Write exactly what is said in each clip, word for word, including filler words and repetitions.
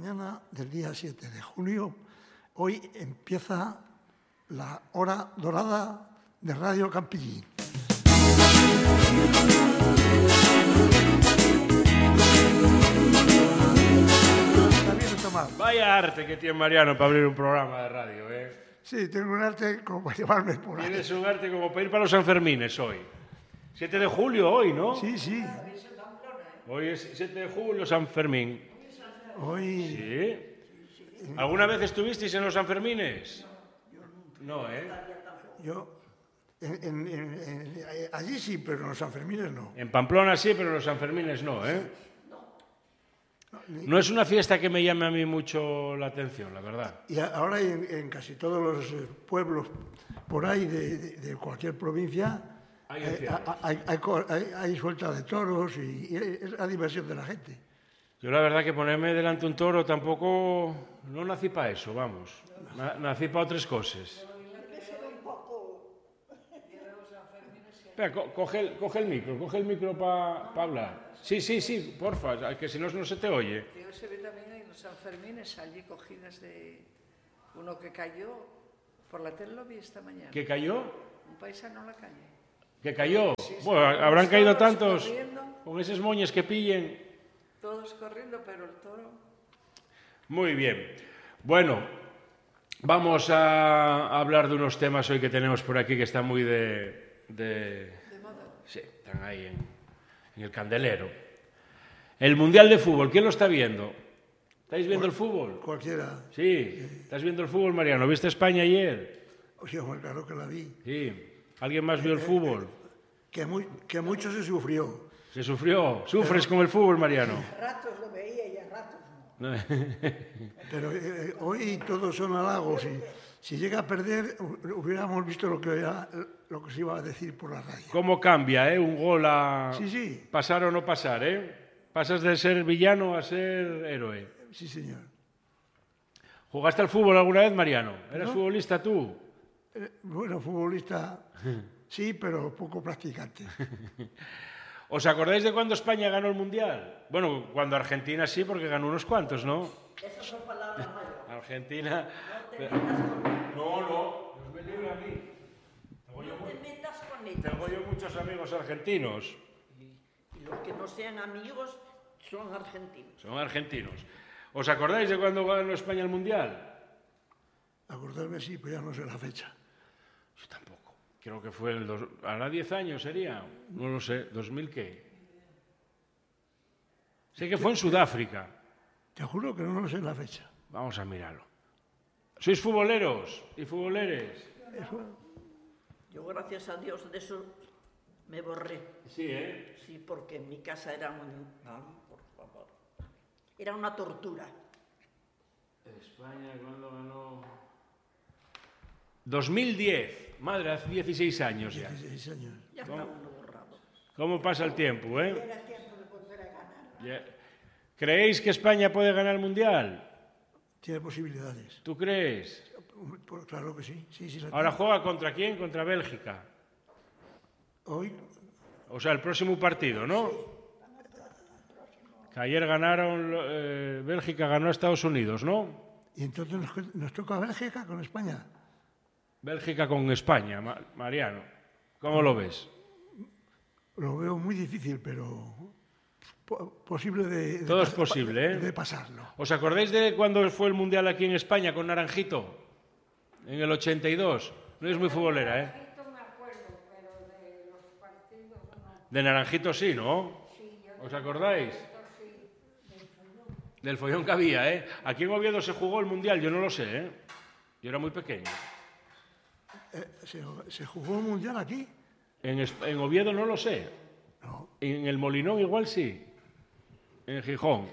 mañana del día siete de julio. Hoy empieza la hora dorada de Radio Campillín. Vaya arte que tiene Mariano para abrir un programa de radio, ¿eh? Sí, tengo un arte como para llevarme por ahí. Tienes un arte como para ir para los Sanfermines hoy. siete de julio hoy, ¿no? Sí, sí. Hoy es siete de julio, San Fermín. Hoy... ¿Sí? ¿Alguna vez estuvisteis en los Sanfermines? No, ¿eh? Yo... En, en, en, en, allí sí, pero en los Sanfermines no. En Pamplona sí, pero en los Sanfermines no, ¿eh? No es una fiesta que me llame a mí mucho la atención, la verdad. Y ahora en, en casi todos los pueblos por ahí de, de, de cualquier provincia hay, hay, hay, hay, hay, hay suelta de toros y, y es la diversión de la gente. Yo la verdad que ponerme delante un toro tampoco... No nací para eso, vamos. Nací para otras cosas. Espera, co coge, el, coge el micro, coge el micro para pa hablar. Sí, sí, sí, porfa, que si no, no se te oye. Yo se ve también en los Sanfermines allí cogidas de uno que cayó por la tele, lo vi esta mañana. ¿Que cayó? Un paisano en la calle. ¿Que cayó? Sí, sí, bueno, habrán caído tantos corriendo, con esos moñes que pillen. Todos corriendo, pero el toro... Muy bien. Bueno, vamos a hablar de unos temas hoy que tenemos por aquí que están muy de... De, ¿De moda? Sí, están ahí en, en el candelero. El Mundial de Fútbol, ¿quién lo está viendo? ¿Estáis viendo Cual, el fútbol? Cualquiera. Sí, ¿estás viendo el fútbol, Mariano? ¿Viste España ayer? O sea, claro que la vi. Sí. ¿Alguien más vio el fútbol? Que, muy, que mucho se sufrió. ¿Se sufrió? ¿Sufres pero, con el fútbol, Mariano? A ratos lo veía y a ratos no. Pero eh, hoy todos son halagos y si llega a perder hubiéramos visto lo que, era, lo que se iba a decir por la radio. ¿Cómo cambia, eh? Un gol a sí, sí. pasar o no pasar, eh? Pasas de ser villano a ser héroe. Sí, señor. ¿Jugaste al fútbol alguna vez, Mariano? ¿Eras ¿No? futbolista tú? Eh, bueno, futbolista sí, pero poco practicante. ¿Os acordáis de cuando España ganó el Mundial? Bueno, cuando Argentina sí, porque ganó unos cuantos, ¿no? Esas son palabras mayores. Argentina... No, no, Dios me libre a mí. Tengo yo, no te metas con ellos. Tengo yo muchos amigos argentinos. Y, y los que no sean amigos son argentinos. Son argentinos. ¿Os acordáis de cuando ganó España el Mundial? Acordarme sí, pero ya no sé la fecha. Yo tampoco. Creo que fue el... Dos... ¿Hará diez años sería? No lo sé. ¿dos mil qué? Sé que fue en Sudáfrica. Te juro que no lo sé la fecha. Vamos a mirarlo. ¿Sois futboleros y futboleres? Eso... Yo, gracias a Dios, de eso me borré. Sí, ¿eh? Sí, porque en mi casa era un... No, por favor. Era una tortura. España, ¿cuándo ganó? dos mil diez. Madre, hace dieciséis años ya. dieciséis años. Ya está uno borrado. ¿Cómo pasa el tiempo, eh? Era tiempo de volver a ganar. Ya. ¿Creéis que España puede ganar el Mundial? Tiene posibilidades. ¿Tú crees? Pues claro que sí. sí, sí la Ahora tiene. juega contra quién? Contra Bélgica. Hoy... O sea, el próximo partido, ¿no? Que ayer ganaron, eh, Bélgica ganó a Estados Unidos, ¿no? Y entonces nos, nos toca Bélgica con España. Bélgica con España, Ma Mariano. ¿Cómo lo ves? Lo veo muy difícil, pero po posible de, de... Todo es posible, ¿eh? De pasarlo. ¿Os acordáis de cuando fue el Mundial aquí en España con Naranjito? En el ochenta y dos. No es muy futbolera, ¿eh? De Naranjito sí, ¿no? ¿Os acordáis? Del follón que había, ¿eh? Aquí en Oviedo se jugó el Mundial, yo no lo sé, ¿eh? Yo era muy pequeño. Eh, ¿se, ¿Se jugó un Mundial aquí? En, en Oviedo no lo sé. No. En el Molinón igual sí. En Gijón.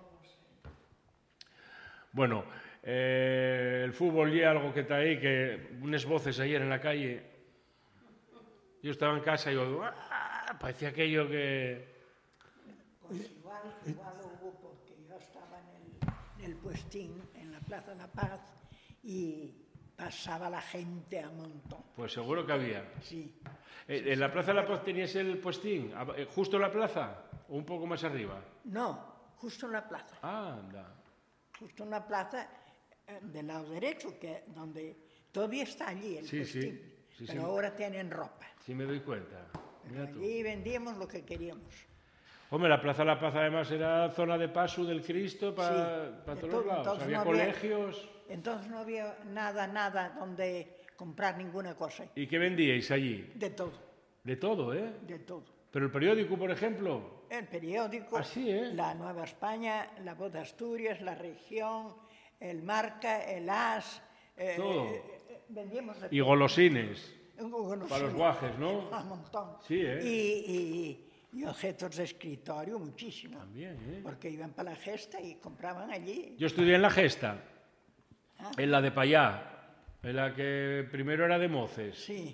Bueno, eh, el fútbol y algo que está ahí, que unas voces ayer en la calle. Yo estaba en casa y yo... ¡Ah! Parecía aquello que... Pues igual, igual hubo, porque yo estaba en el, en el puestín, en la Plaza de la Paz, y pasaba la gente a montón. Pues seguro que había. Sí. Eh, ¿En la Plaza de la Paz tenías el puestín? ¿Justo en la plaza? ¿O un poco más arriba? No, justo en la plaza. Ah, anda. justo en una plaza eh, del lado derecho, que donde todavía está allí el Sí, sí, puestín, sí, pero sí. ahora tienen ropa. Sí me doy cuenta. Pero Mira tú. allí vendíamos lo que queríamos. Hombre, la Plaza La Paz además era zona de paso del Cristo para Sí, todos de los todo, lados. entonces Había no había- colegios. Entonces no había nada, nada donde comprar ninguna cosa. ¿Y qué vendíais allí? De todo, De todo, ¿eh? de todo. Pero el periódico, por ejemplo. El periódico, Ah, sí, ¿eh? la Nueva España, la Voz de Asturias, la Región, el Marca, el As. eh, Todo. eh, eh, vendíamos de Y golosines. todo. Bueno, Para los sí, guajes, ¿no? un montón. Sí, ¿eh? Y, y- y objetos de escritorio, muchísimo. También, ¿eh? Porque iban para la gesta y compraban allí. Yo estudié en la Gesta, Ah. en la de Payá, en la que primero era de Moces. Sí,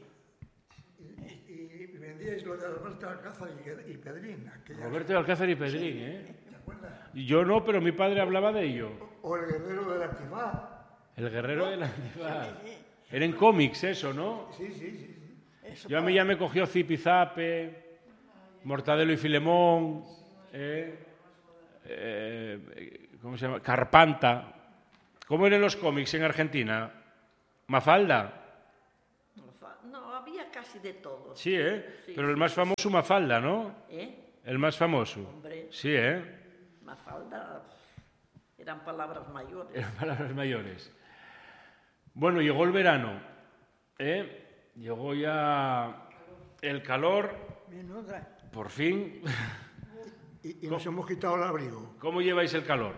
Y vendíais lo de Alberto Alcázar y, y Pedrín. aquella- Roberto de Alcázar y Pedrín, ¿eh? ¿Te acuerdas? Y yo no, pero mi padre hablaba de ello. O el guerrero del Antifaz. El guerrero de la antifaz. Eran cómics eso, ¿no? Sí, sí, sí. sí. eso Yo a mí ya me cogió Zipizape, Mortadelo y Filemón, ¿eh? Eh, ¿cómo se llama? Carpanta. ¿Cómo eran los cómics en Argentina? Mafalda. No, había casi de todo. Sí, ¿eh? Sí, Pero el sí, más famoso, Mafalda, ¿no? ¿Eh? El más famoso. Hombre. Sí, ¿eh? Mafalda eran palabras mayores. Eran palabras mayores. Bueno, llegó el verano, ¿eh? Llegó ya el calor, menuda. por fin. Y, y nos hemos quitado el abrigo. ¿Cómo lleváis el calor?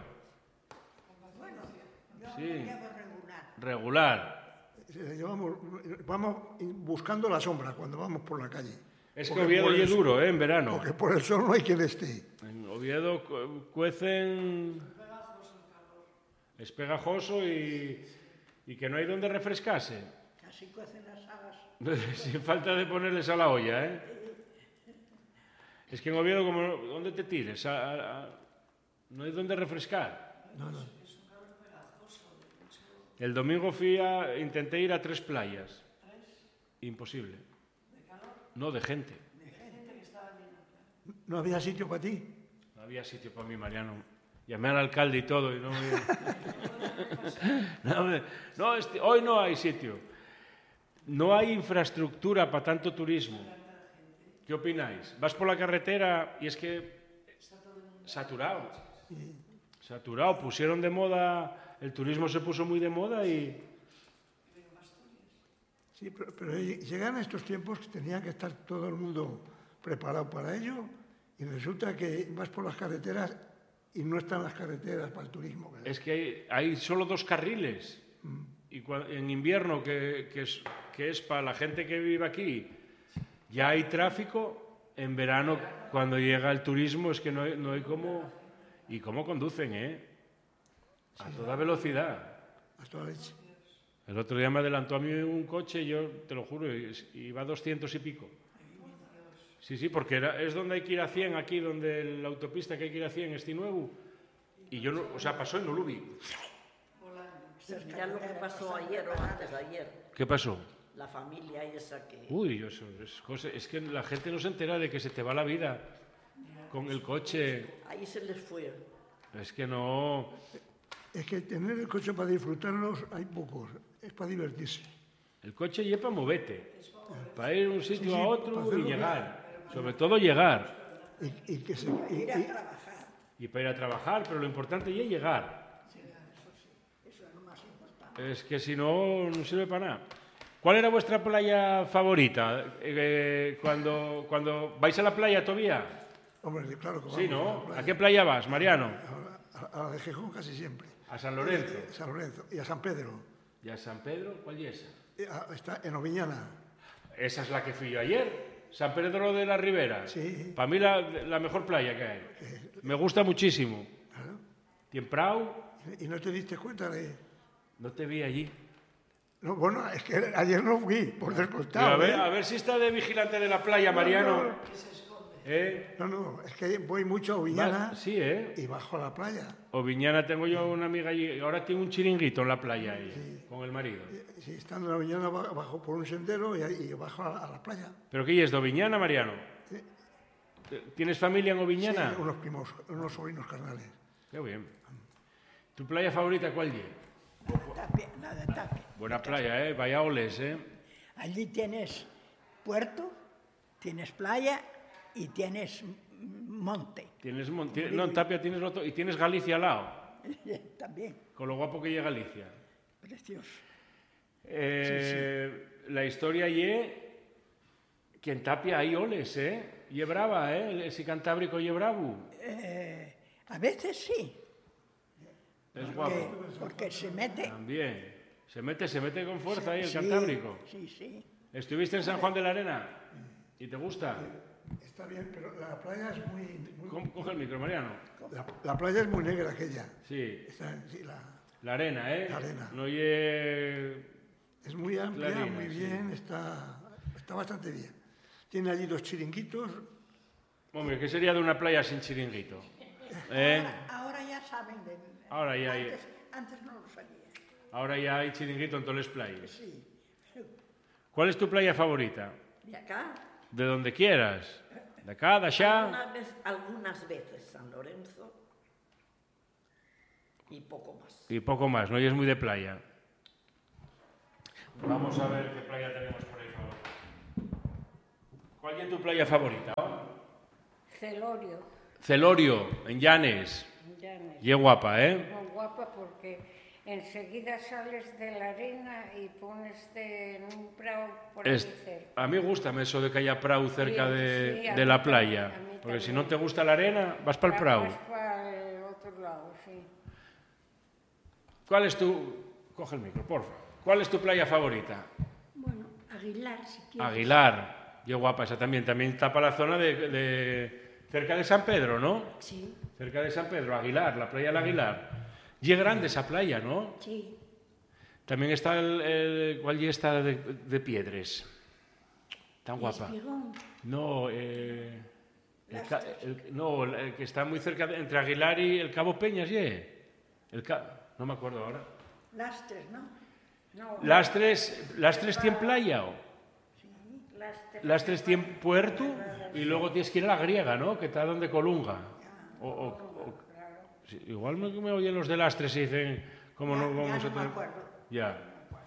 Yo Sí. lo llevo regular. Regular. Eh, llevamos- vamos buscando la sombra cuando vamos por la calle. Es que Porque Oviedo por y el sol- duro, ¿eh? En verano. Porque por el sol no hay quien esté. En Oviedo cu- cuecen... Es pegajoso y, y que no hay donde refrescarse. Casi cuecen las habas. Sin falta de ponerles a la olla, ¿eh? Es que en Oviedo, como, ¿dónde te tires? A- a- a- no hay donde refrescar. No, no. El domingo fui a, intenté ir a tres playas. Imposible. No, de gente. ¿No había sitio para ti? No había sitio para mí, Mariano. Llamé al alcalde y todo y no me... no, me- no, este- hoy no hay sitio. No hay infraestructura para tanto turismo. ¿Qué opináis? Vas por la carretera y es que... Saturado. Saturado. Pusieron de moda... El turismo se puso muy de moda y... Sí, pero, pero llegan estos tiempos que tenía que estar todo el mundo preparado para ello y resulta que vas por las carreteras y no están las carreteras para el turismo. ¿verdad? Es que hay, hay solo dos carriles. Y cua- en invierno, que, que es, que es para la gente que vive aquí, ya hay tráfico. En verano, cuando llega el turismo, es que no hay, no hay cómo... Y cómo conducen, ¿eh? A toda velocidad. Hasta la leche. El otro día me adelantó a mí un coche, y yo te lo juro, y- iba a doscientos y pico. Sí, sí, porque era- es donde hay que ir a cien, aquí, donde la autopista que hay que ir a cien, este nuevo. Y yo, no, o sea, pasó y no lo vi. Mirad lo que pasó ayer o antes de ayer. ¿Qué pasó? La familia esa que... Uy, eso es, cosa- es que la gente no se entera de que se te va la vida con el coche. Ahí se les fue. Es que no... Es que tener el coche para disfrutarlos hay pocos, es para divertirse. El coche lleva para moverte, para ir de un sitio Sí, sí, a para otro hacer y lo que- llegar. Sobre todo llegar. Y, y que se, y- Ir a y- trabajar. Y para ir a trabajar, pero lo importante ya es llegar. Eso es lo más importante. Es que si no, no sirve para nada. ¿Cuál era vuestra playa favorita? Eh, cuando, cuando vais a la playa todavía. hombre, claro que vamos Sí, a ¿no? la playa. ¿A qué playa vas, Mariano? A, a- a la de Gijón casi siempre. A San Lorenzo. San Lorenzo y a San Pedro. ¿Y a San Pedro? ¿Cuál es esa? Eh, a- Está en Oviñana. Esa es la que fui yo ayer. San Pedro de la Ribera. Sí. Para mí la, la mejor playa que hay. Me gusta muchísimo. Claro. Tiemprau, Y no te diste cuenta de... no te vi allí. No, bueno, es que ayer no fui, por Digo, descontado. a, ver, ¿eh? a ver si está de vigilante de la playa, Mariano. ¿Eh? No, no, es que voy mucho a Oviñana Va- Sí, ¿eh? y bajo a la playa. O Viñana, tengo yo una amiga allí. Ahora tiene un chiringuito en la playa ahí, con el marido. Si estando en Oviñana ba- bajo por un sendero y, ahí- y bajo a, a la playa. ¿Pero qué es, de Oviñana, Mariano? ¿Tienes familia en Oviñana? Sí, unos primos, unos sobrinos carnales. Qué bien. ¿Tu playa favorita cuál es? La, Tapia, la de Tapia. Buena playa, ¿eh? Vaya oles, ¿eh? Allí tienes puerto, tienes playa y tienes monte. Tienes monte, no, en Tapia tienes lo to- y tienes Galicia al lado, También, con lo guapo que llega Galicia. precioso. Eh, La historia ye que en Tapia hay oles, ¿eh? Y brava, ¿eh? Ese cantábrico y bravo. Eh, a veces sí, Es porque, guapo. porque se mete... También. Se mete, se mete con fuerza ahí el Sí, cantábrico. Sí, sí. ¿Estuviste en San Juan de la Arena? ¿Y te gusta? Está bien, pero la playa es muy... muy- Co- Coge el micro, Mariano. la, la playa es muy negra aquella. Sí. Está- sí, la- La arena, ¿eh? La arena. No ye... es muy amplia, Clarina, muy sí. bien, está, está bastante bien. Tiene allí dos chiringuitos. Hombre, ¿qué sería de una playa sin chiringuito? ¿Eh? Ahora, ahora ya saben de... Ahora ya hay- antes, antes no lo sabía. Ahora ya hay chiringuito en todas las playas. Sí. ¿Cuál es tu playa favorita? De acá, De donde quieras. De acá, de allá. algunas veces, algunas veces San Lorenzo y poco más. Y poco más, no y es muy de playa. Vamos a ver qué playa tenemos por ahí favorita. ¿Cuál es tu playa favorita? Celorio, Celorio, en Llanes. Llanes. Y es guapa, ¿eh? Muy guapa porque enseguida sales de la arena y pones de, en un prado por Es- ahí cerca. a mí gusta eso de que haya prau cerca Sí, de, sí, a de mí la también, playa. a mí Porque si también. no te gusta la arena, vas para el prau. Vas para el otro lado, sí. ¿Cuál es tu... Coge el micro, porfa. ¿Cuál es tu playa favorita? Bueno, Aguilar, si quieres. Aguilar. Y es guapa esa también. También tapa la zona de, de... cerca de San Pedro, ¿no? Sí, Cerca de San Pedro, Aguilar, la playa del Aguilar. Y es grande esa playa, ¿no? sí. También está el... el ¿cuál y está de, de Piedres? Tan guapa. Espigón. No, eh... el ca- el- no, el que está muy cerca, de- entre Aguilar y el Cabo Peñas, ¿y? El ca- no me acuerdo ahora. Lastres, ¿no? No, ¿Lastres, Lastres tiene playa o? Lastres. Lastres tiene puerto y luego tienes que ir a la griega, ¿no? Que está donde Colunga. O, o- o- sí, igual me, me oyen los de Lastres y dicen, ¿cómo no Ya- vamos ya a no me tener? acuerdo. Ya.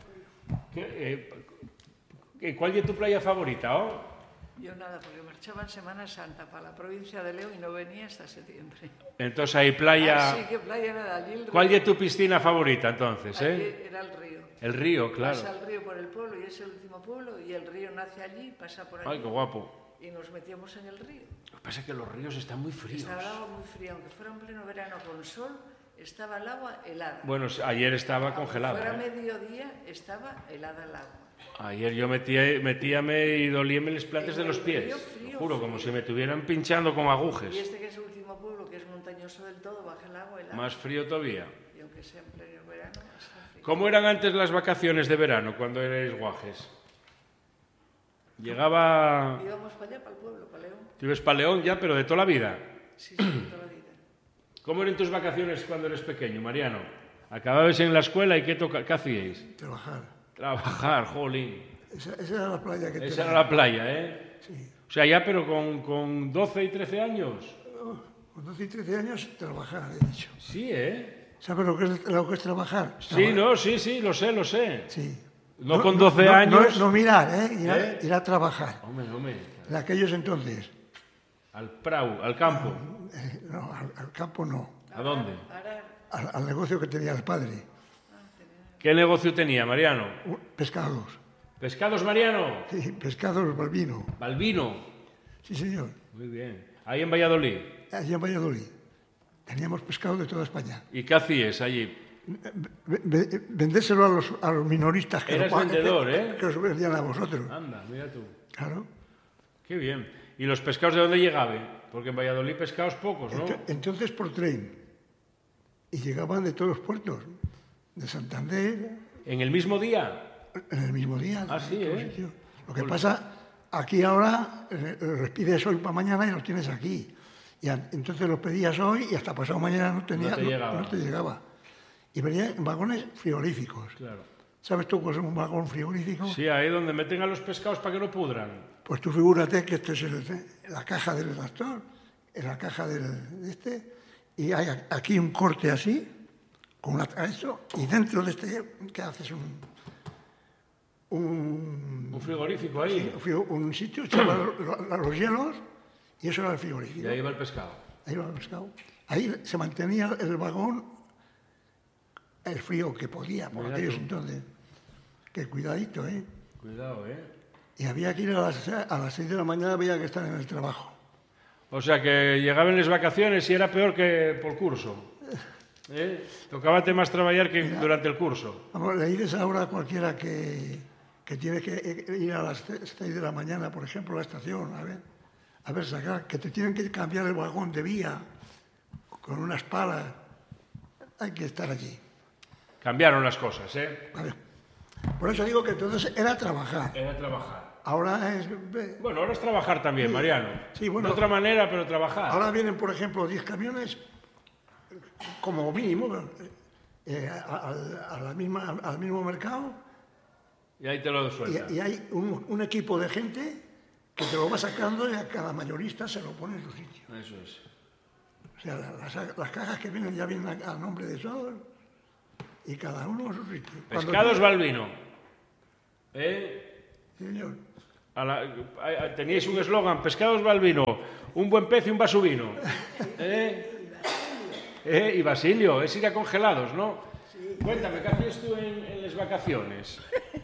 ¿Qué, eh, ¿Cuál es tu playa favorita, oh? Yo nada, porque marchaba en Semana Santa para la provincia de León y no venía hasta septiembre. Entonces hay playa... Así que playa nada, allí el río. ¿Cuál es tu piscina favorita entonces, Allí eh? era el río. El río, claro. Pasa el río por el pueblo y es el último pueblo y el río nace allí, pasa por allí. Ay, qué guapo. Y nos metíamos en el río. Lo que pasa es que los ríos están muy fríos. Estaba el agua muy fría, aunque fuera en pleno verano con sol, estaba el agua helada. Bueno, ayer estaba Aunque congelada. fuera ¿eh? mediodía, estaba helada el agua. Ayer yo metía, metíame y dolíame los plantes de los pies. Frío, frío, Lo juro, frío. como si me estuvieran pinchando con agujes. Y este que es el último pueblo, que es montañoso del todo, baja el agua helada. Más frío todavía. Y aunque sea en pleno verano, está frío. ¿Cómo eran antes las vacaciones de verano cuando erais guajes? Llegaba... Íbamos para allá, para el pueblo, para León. Tú ibas para León ya, pero de toda la vida. Sí, sí, toda la vida. ¿Cómo eran tus vacaciones cuando eres pequeño, Mariano? ¿Acababais en la escuela y qué, toca, qué hacíais? Trabajar. Trabajar, jolín. Esa, esa era la playa que Esa tenía. era la playa, ¿eh? Sí. O sea, ya pero con, con doce y trece años. Oh, con doce y trece años, trabajar, he dicho. Sí, ¿eh? ¿Sabes lo que es, lo que es trabajar? Sí, Traba- no, sí, sí, lo sé, lo sé. Sí. No con doce no, años. No, no mirar, ¿eh? Ir, a- ¿Eh? ir a trabajar. Hombre, hombre. En aquellos entonces. Al prau, al campo. Eh, no, al, al campo no. ¿A dónde? Ahora, Al, al negocio que tenía el padre. ¿Qué negocio tenía, Mariano? Uh, Pescados. ¿Pescados, Mariano? Sí, pescados Balbino. Balbino. Sí, señor. Muy bien. Ahí en Valladolid. Allí en Valladolid. Teníamos pescado de toda España. ¿Y qué hacías allí? Ve- ve- vendérselo a los, a los minoristas que, Eras lo pa- vendedor, que- ¿eh? que os vendían a vosotros. Anda, mira tú. Claro. Qué bien. ¿Y los pescados de dónde llegaban? Porque en Valladolid pescados pocos, ¿no? Ent- Entonces por tren. Y llegaban de todos los puertos. De Santander, ¿En el mismo día? en el mismo día. Ah, en sí, todos ¿eh? sitios. Lo que pasa, aquí ahora eh, los pides hoy para mañana y los tienes aquí. Y an- entonces los pedías hoy y hasta pasado mañana no, tenía, No te llegaba. no te llegaba. Y venía en vagones frigoríficos. Claro. ¿Sabes tú qué es un vagón frigorífico? Sí, ahí donde meten a los pescados para que no pudran. Pues tú figúrate que esto es el- la caja del redactor, en la caja del, de este, y hay a- aquí un corte así, con una, eso, y dentro de este, ¿qué haces? Un, un, Un frigorífico ahí. sí, un sitio, echaba los hielos y eso era el frigorífico. Y ahí va el pescado. Ahí va el pescado. Ahí se mantenía el vagón, el frío que podía, por Mira aquellos tú. entonces. Que cuidadito, ¿eh? Cuidado, ¿eh? Y había que ir a las, a las seis de la mañana, había que estar en el trabajo. O sea, que llegaban las vacaciones y era peor que por curso. ¿Eh? Tocábate más trabajar que durante el curso. Vamos, le dices ahora a cualquiera que, que tiene que ir a las seis de la mañana, por ejemplo, a la estación, a ver, a ver, sacar, que te tienen que cambiar el vagón de vía con unas palas. Hay que estar allí. Cambiaron las cosas, ¿eh? A ver. Por eso digo que entonces era trabajar. Era trabajar. Ahora es... Bueno, ahora es trabajar también, Mariano. Sí, bueno. De otra manera, pero trabajar. Ahora vienen, por ejemplo, diez camiones, como mínimo, eh, al, a la misma, al mismo mercado, Y ahí te lo sueltan. y, y hay un, un equipo de gente que te lo va sacando y a cada mayorista se lo pone en su sitio. Eso es. O sea, las, las cajas que vienen ya vienen a, a nombre de todos y cada uno en su sitio. Cuando Pescados tú- Balbino. ¿Eh? Señor, A la- a- a- teníais un eslogan, Pescados Balbino, un buen pez y un vaso vino. ¿Eh? ¿Eh? Y Basilio, es ir a congelados, ¿no? Cuéntame, ¿qué hacías tú en, en las vacaciones?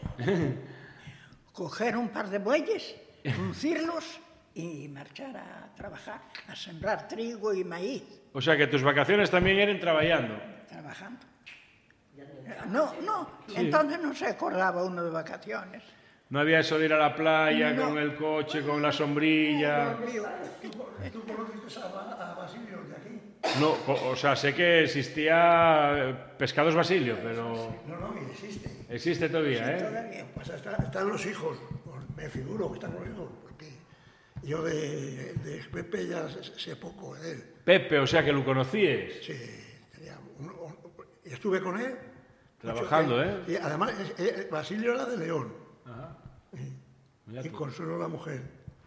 Coger un par de bueyes, producirlos y marchar a trabajar, a sembrar trigo y maíz, O sea, que tus vacaciones también eran trabajando. trabajando. No, no, entonces no se acordaba uno de vacaciones. No había eso de ir a la playa No. con el coche, con la sombrilla. ¿tú conociste a, a Basilio de aquí? No, co- o sea, sé que existía eh, Pescados Basilio, pero No, no, y existe. existe todavía, ¿eh? Todavía. Pues está- están los hijos, me figuro que están los hijos, porque yo de, de Pepe ya sé, sé poco de él. Pepe, o sea, que lo conocíes. Sí, tenía un- un- y estuve con él. Trabajando, mucho ¿eh? tiempo. Y además, es- eh, Basilio era de León, Mira y tú. Consuelo la mujer.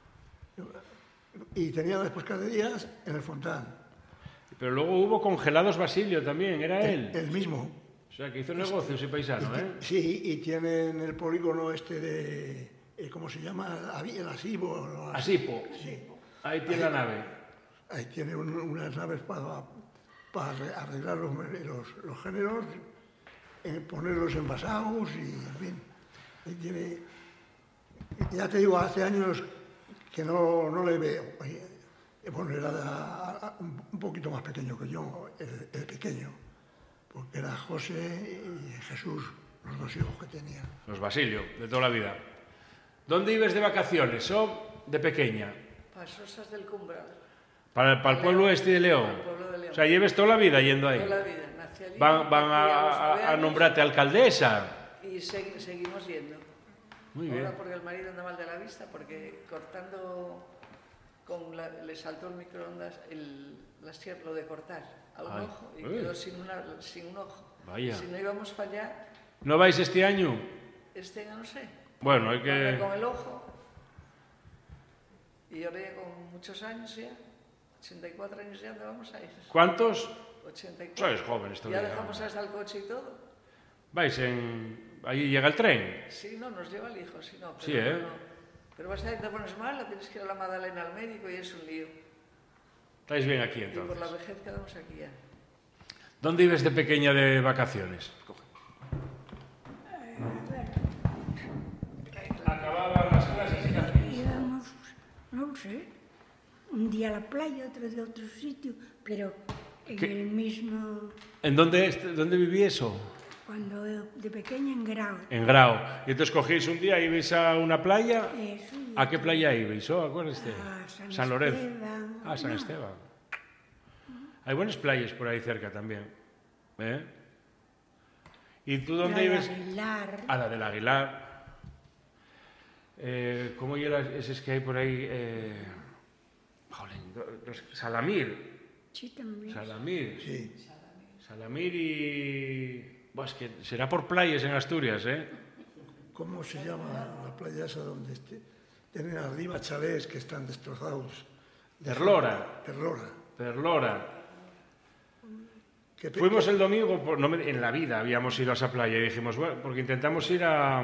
Y tenía las pescaderías en el Fontán, Pero luego hubo Congelados Basilio también, era él. el mismo. O sea, que hizo negocios y paisano, ¿eh? Sí, y tienen el polígono este de, eh, ¿cómo se llama? Avi- El Asibo. ¿no? Asipo. Sí. Ahí tiene la nave. Ahí tiene un- unas naves para, para arreglar los, los- los géneros, eh, ponerlos envasados y, en fin. Ahí tiene, ya te digo, hace años que no, no le veo. Eh, Bueno, era a- a- un un poquito más pequeño que yo, el, el pequeño, porque era José y Jesús, los dos hijos que tenía. Los Basilio, de toda la vida. ¿Dónde ibas de vacaciones? ¿O de pequeña? Pasosas del Cumbral, Para, para el pueblo este de León. Para el pueblo de León. O sea, lleves toda la vida yendo ahí. toda la vida. Nací allí, Van, van a, nací los a- nueve a años nombrarte alcaldesa. Y segui- seguimos yendo. Muy bien. Ahora porque el marido anda mal de la vista, porque cortando, con la- le saltó el microondas el, la sierra, lo de cortar a un Ay, ojo y uy. quedó sin, una, sin un ojo. Vaya. Si no íbamos para allá, ¿No vais este año? este año no sé. Bueno, hay Anda que... con el ojo. Y ahora ya con muchos años ya, ochenta y cuatro años ya, ¿dónde vamos a ir? ¿Cuántos? ochenta y cuatro. Sois jóvenes Ya todavía. dejamos hasta el coche y todo. ¿Vais en...? Allí llega el tren. Sí, no, nos lleva el hijo, sí, no. Pero, Sí, ¿eh? no. Pero vas a ver, te pones mal, tienes que ir a la Madalena al médico y es un lío. Estáis bien aquí Y por entonces. la vejez quedamos aquí ya. ¿Dónde ibas de pequeña de vacaciones? Acababan las clases y casi. Íbamos, no sé, un día a la playa, otro de otro sitio, pero en ¿Qué? el mismo, ¿En dónde, est- dónde viví eso? cuando de pequeña en Grau. En Grau. Y entonces cogéis un día, ibais a una playa. Eso, y ¿A qué playa ibais? Oh, acuérdate. A San Lorenzo. Esteban. Ah, San No. Esteban. Hay buenas playas por ahí cerca también. ¿Eh? ¿Y tú dónde la de ibas? Aguilar. A la del Aguilar. Eh, ¿Cómo eran esos que hay por ahí? Eh, jolín, los- Salamir. Sí, también. Salamir. Sí. Salamir y... Buah, es que será por playas en Asturias, ¿eh? ¿Cómo se llama la playa esa donde este- tienen arriba chalés que están destrozados? Perlora. Perlora. Perlora. Que pe- Fuimos el domingo, por- no me- en la vida habíamos ido a esa playa y dijimos, bueno, porque intentamos ir a...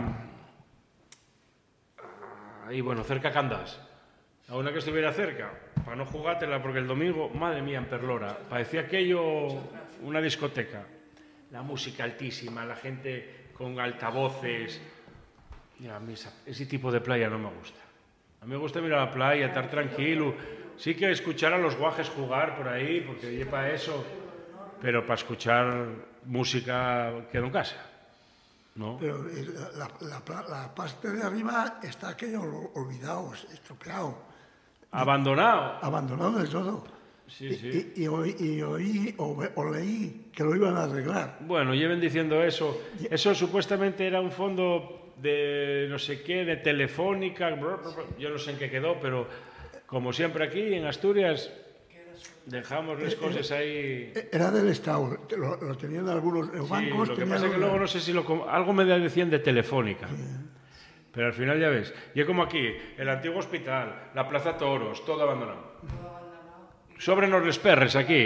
Ahí, bueno, cerca a Candás, a una que estuviera cerca, para no jugártela, porque el domingo, madre mía, en Perlora, parecía aquello una discoteca. La música altísima, la gente con altavoces. Y a mí esa- ese tipo de playa no me gusta. A mí me gusta mirar a la playa, estar tranquilo. Sí que escuchar a los guajes jugar por ahí, porque oye, para eso, pero para escuchar música quedo en casa, ¿no? Pero eh, la, la, la, la parte de arriba está aquello olvidado, estropeado, Abandonado. abandonado del todo. Sí, Y- sí. Y, y oí, y oí o, ve- o leí que lo iban a arreglar. Bueno, lleven diciendo eso. Eso supuestamente era un fondo de no sé qué, de Telefónica. Yo no sé en qué quedó, pero como siempre aquí en Asturias dejamos las cosas ahí. Era del Estado, lo, lo tenían algunos los Sí, bancos. lo que tenían pasa es que una- luego no sé si lo com- algo me decían de Telefónica. Pero al final ya ves, y es como aquí, el antiguo hospital, la Plaza Toros, todo abandonado. Sóbrenos les perres aquí.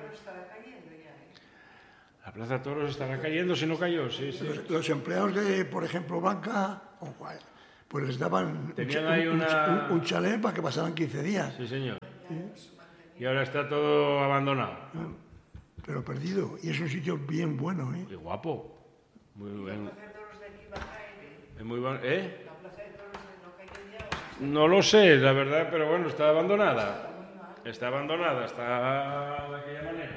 La Plaza Toros estará cayendo si no cayó, sí, sí. Los, los empleados de, por ejemplo, banca, o cual, pues les daban un, Tenían cha- ahí un- una- un- un chalet para que pasaran quince días, Sí, señor. Y ahora está todo abandonado. pero perdido. Y es un sitio bien bueno, ¿eh? Qué guapo. Muy bien. Es muy bueno. ¿Eh? No lo sé, la verdad, pero bueno, está abandonada. Está abandonada, está de aquella manera.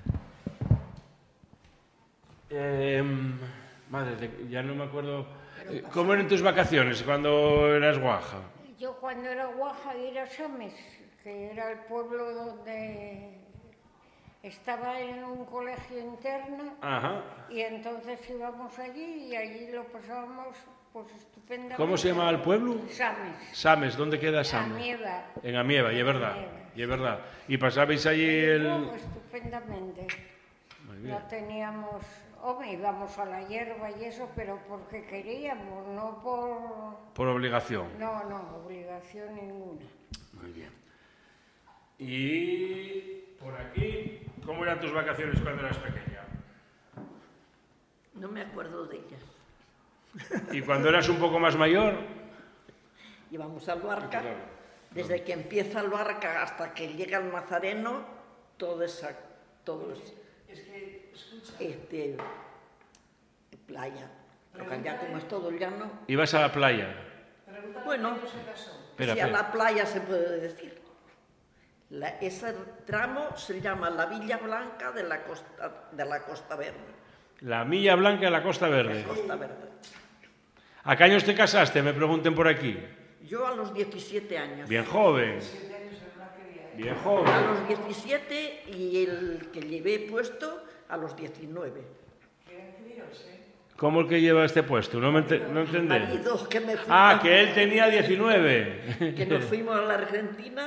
Eh, madre, de- ya no me acuerdo. Eh, ¿Cómo eran tus vacaciones cuando eras guaja? Yo cuando era guaja era Sames, que era el pueblo donde estaba en un colegio interno Ajá. y entonces íbamos allí y allí lo pasábamos pues estupendamente. ¿Cómo se llamaba el pueblo? Sames. Sames, ¿dónde queda Sames? Amieva. En Amieva, y es verdad. Y es verdad. ¿Y pasabais allí el...? Luego, estupendamente. Muy bien. No teníamos, hombre, íbamos a la hierba y eso, pero porque queríamos, no por, Por obligación. no, no, obligación ninguna. Muy bien. Y por aquí, ¿cómo eran tus vacaciones cuando eras pequeña? No me acuerdo de ella. ¿Y cuando eras un poco más mayor? Íbamos al Luarca, Claro. desde que empieza el Luarca hasta que llega el Nazareno, todo esa, todo es, este, playa. Porque ya como es todo llano, Ibas a la playa. bueno, Espera, si a espera. la playa se puede decir. La- ese tramo se llama la Villa Blanca de la Costa, de la Costa Verde. La Milla Blanca de la Costa Verde. Costa Verde. ¿A qué años te casaste? Me pregunten por aquí. Yo a los diecisiete años. Bien joven. Bien A joven. los diecisiete y el que llevé puesto a los diecinueve. ¿Cómo el que lleva este puesto? No, me ente- no entendí. Marido, que me fui- Ah, que él tenía diecinueve. que nos fuimos a la Argentina.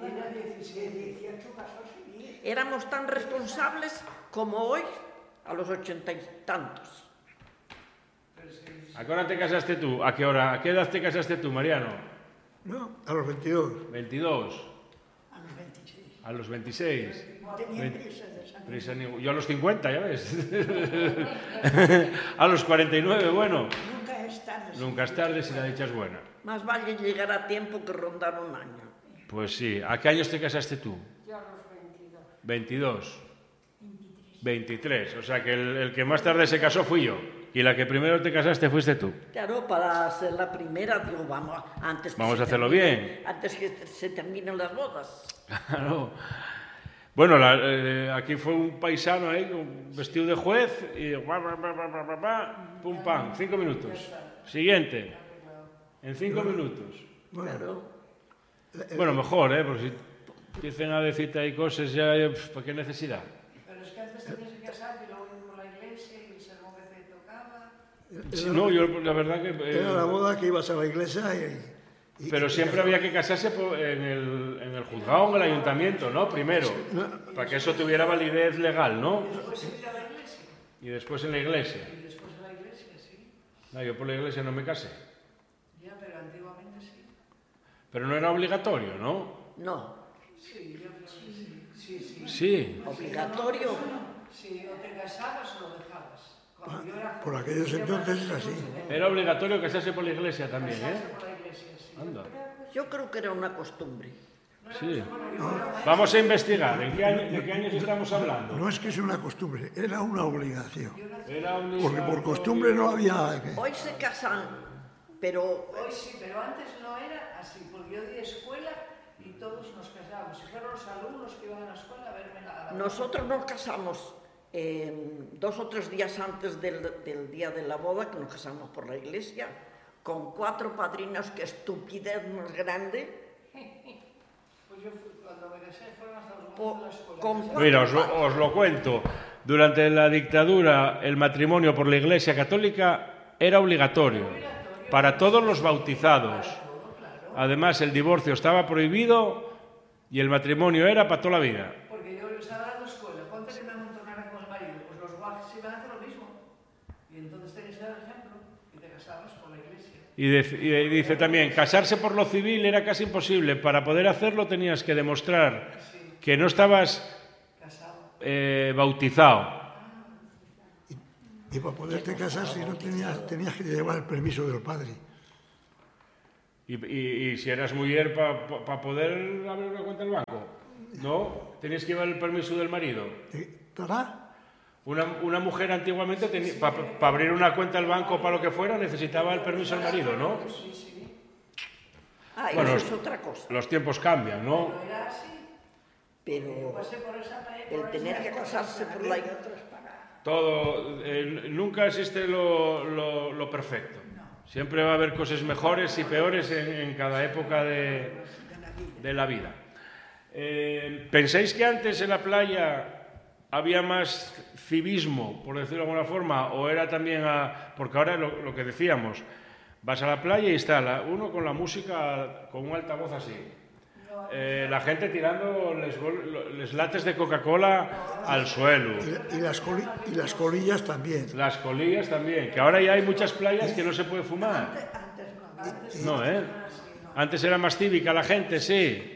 Éramos tan responsables como hoy a los ochenta y tantos. ¿A qué hora te casaste tú? ¿A qué hora? ¿A qué edad te casaste tú, Mariano? No, a los veintidós. veintidós. A los veintiséis. A los veintiséis. Tenía Ve- prisa de salir. Prisa ni- Yo a los cincuenta, ya ves. A los cuarenta y nueve, bueno. Nunca es tarde. Nunca es tarde si la dicha es buena. Más vale llegar a tiempo que rondar un año. Pues sí. ¿A qué años te casaste tú? Yo a los veintidós. veintidós. veintitrés. O sea que el, el que más tarde se casó fui yo. Y la que primero te casaste fuiste tú. Claro, para ser la primera, digo, vamos, antes que Vamos se a hacerlo termine- bien. Antes que se terminen las bodas. Claro. Bueno, la- eh, aquí fue un paisano ahí con vestido de juez y guá, guá, guá, guá, guá, guá, guá, pum pam, cinco minutos. Siguiente. En cinco minutos. Claro. Bueno, mejor, ¿eh? Porque si empiezan a decirte ahí cosas ya, eh, pf, ¿para qué necesidad? Pero es que antes tenías que casarte y luego ir por la iglesia y según que te tocaba. Sí, no, yo la verdad que... eh, Era la boda que ibas a la iglesia y... y- pero y- siempre había que casarse por- en el, en el juzgado o en el ayuntamiento, ¿no? Primero, para que eso tuviera validez legal, ¿no? Y después en la iglesia. Y después en la iglesia, sí. No, yo por la iglesia no me casé. Ya, pero antiguamente sí. Pero no era obligatorio, ¿no? No. Sí, yo creo que sí. Sí, sí. Sí. Obligatorio. Si o te casabas o lo dejabas. Pa- Por aquellos entonces es así. Era obligatorio casarse por la iglesia también, ¿eh? Por la iglesia, sí. Anda. Yo creo que era una costumbre. Sí. Vamos a investigar. ¿En qué año, ¿De qué años estamos hablando? No es que sea una costumbre, era una obligación. Era obligatorio. Porque por costumbre no había... que- Hoy se casan, pero Hoy sí, pero antes no era así, porque yo di escuela y todos nos casábamos. Si fueron los alumnos que iban a la escuela a verme la... nosotros nos casamos eh, dos o tres días antes del, del día de la boda, que nos casamos por la iglesia, con cuatro padrinos, que estupidez más grande. Pues yo fui- cuando me casé fueron hasta los Po- alumnos de la escuela. con cuatro Mira, os lo, padrinos. os lo cuento. Durante la dictadura, el matrimonio por la Iglesia Católica era obligatorio para todos los bautizados. Además, el divorcio estaba prohibido y el matrimonio era para toda la vida. Porque yo estaba dando escuela, ponte que me amontonara con el marido, pues los guajes iban a hacer lo mismo. Y entonces tenías que dar ejemplo y te casabas por la iglesia. Y, de- y dice también, casarse por lo civil era casi imposible. Para poder hacerlo tenías que demostrar que no estabas Casado. eh, bautizado. Y para poderte casar, si no tenías, tenías que llevar el permiso del padre. Y, y- y si eras mujer, para pa, poder abrir una cuenta en el banco, ¿no? Tenías que llevar el permiso del marido. Eh, ¿Para? Una, una mujer antiguamente, para abrir una cuenta al banco o para lo que fuera, necesitaba el permiso del marido, ¿no? Ah, Bueno, eso es otra cosa. Los tiempos cambian, ¿no? No era así, Pero pasé por esa pared, el por tener esa que cosa. casarse por la iglesia. Todo, eh, nunca existe lo, lo- lo perfecto. Siempre va a haber cosas mejores y peores en, en cada época de, de la vida. Eh, ¿Pensáis que antes en la playa había más civismo, por decirlo de alguna forma, o era también a... Porque ahora lo, lo que decíamos, vas a la playa y está la- uno con la música con un altavoz así. Eh, la gente tirando les, bol- les lates de Coca-Cola al suelo. Y, y las coli- y las colillas también. Las colillas también, que ahora ya hay muchas playas que no se puede fumar. Antes no. No, ¿eh? Antes era más cívica la gente, sí.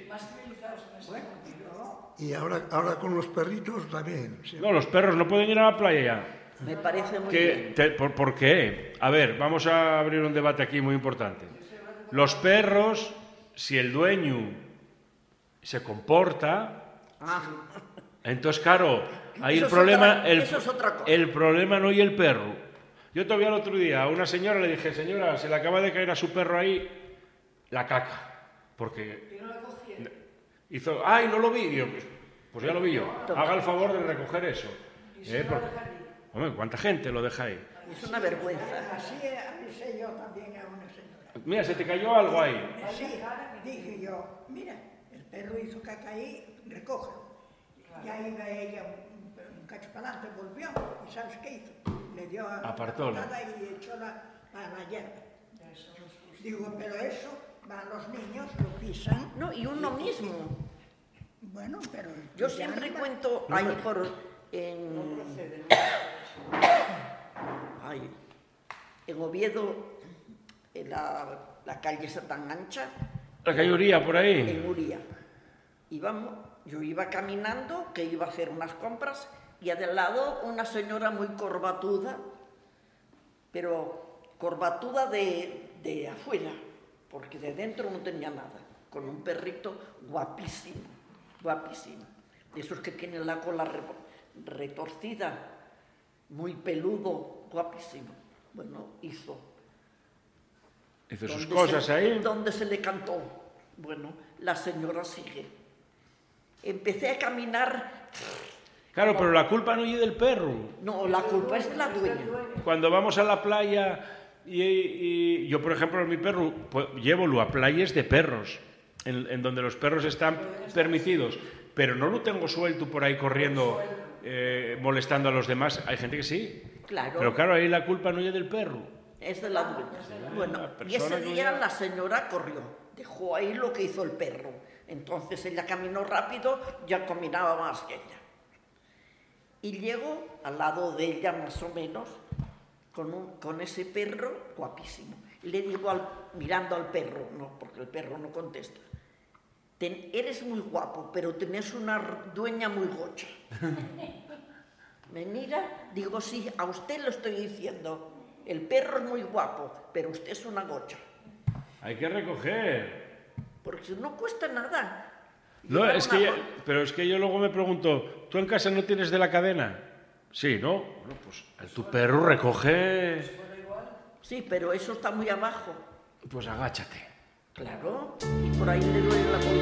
Y ahora, ahora con los perritos también. Sí. No, los perros no pueden ir a la playa ya. Me parece muy ¿Qué- bien. te- por, por qué? A ver, vamos a abrir un debate aquí muy importante. Los perros, si el dueño se comporta, Ah, entonces, claro, ahí Eso el es problema, otra- el, eso es otra cosa. el problema no y el perro. Yo todavía el otro día a una señora le dije, señora, se le acaba de caer a su perro ahí la caca, porque hizo, ay, no lo vi, Digo, pues, pues ya lo vi yo. Haga el favor de recoger eso. ¿Eh? Porque, hombre, ¿cuánta gente lo deja ahí? es una vergüenza. Así avisé yo también a una señora. Mira, se te cayó algo ahí. Sí, dije yo, mira, el perro hizo caca ahí, recógelo. Ya iba ella un, un cacho para adelante, volvió, y ¿sabes qué hizo? Le dio a Apartólo. la patada y echó la, a la hierba. Digo, pero eso, van los niños, lo pisan. No, y uno mismo. Bueno, pero... Yo ya siempre no- cuento ahí por... En, ay, en Oviedo, en la, la calle está tan ancha, La cayoría por ahí. en Uría. Íbamos, yo iba caminando, que iba a hacer unas compras, y al lado una señora muy corbatuda, pero corbatuda de, de afuera, porque de dentro no tenía nada, con un perrito guapísimo, guapísimo, de esos que tienen la cola re- retorcida, muy peludo, guapísimo. Bueno, hizo. Hizo sus ¿Dónde cosas se- ahí. ¿Dónde se le cantó? Bueno, la señora sigue. Empecé a caminar. Claro, pero la culpa no es del perro. No, la culpa es de la dueña. Cuando vamos a la playa y, y yo, por ejemplo, a mi perro, pues, llévolo a playas de perros, en, en donde los perros están permitidos, pero no lo tengo suelto por ahí corriendo, eh, molestando a los demás. Hay gente que sí. Claro. Pero claro, ahí la culpa no es del perro. Es de la dueña. Bueno, la y ese persona que día ya- la señora corrió, dejó ahí lo que hizo el perro. Entonces ella caminó rápido, ya caminaba más que ella. Y llego al lado de ella más o menos, con, un- con ese perro guapísimo. Y le digo, al- mirando al perro, no, porque el perro no contesta, ten- eres muy guapo, pero tenés una dueña muy gocha. Me mira, digo, sí, a usted lo estoy diciendo. El perro es muy guapo, pero usted es una gocha. Hay que recoger. Porque no cuesta nada. No, Llevar es una que, go- ya- pero es que yo luego me pregunto, ¿tú en casa no tienes de la cadena? Sí, ¿no? Bueno, pues tu perro recoge... Sí, pero eso está muy abajo. Pues agáchate. Claro, y por ahí le duele la columna.